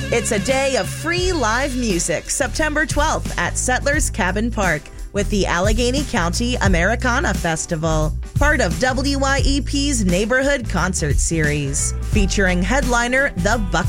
It's a day of free live music, September 12th at Settlers Cabin Park with the Allegheny County Americana Festival, part of WYEP's Neighborhood Concert Series, featuring headliner The Buck